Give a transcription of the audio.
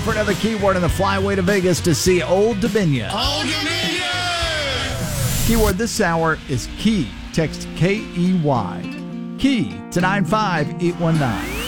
for another keyword on the flyway to Vegas to see Old Dominion. Old Dominion! Keyword this hour is key. Text KEY. Key to 95819.